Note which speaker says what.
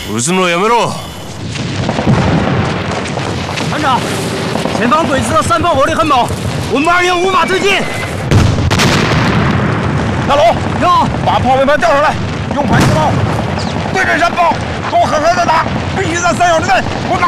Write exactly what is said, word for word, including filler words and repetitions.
Speaker 1: 撃つのやめろ。
Speaker 2: 团长，前方鬼子的山炮火力很猛，我们二营无法推进。
Speaker 3: 大龙，
Speaker 2: 有，
Speaker 3: 把炮位盘调上来，用迫击炮对准山炮，给我狠狠的打，必须在三小时内给我打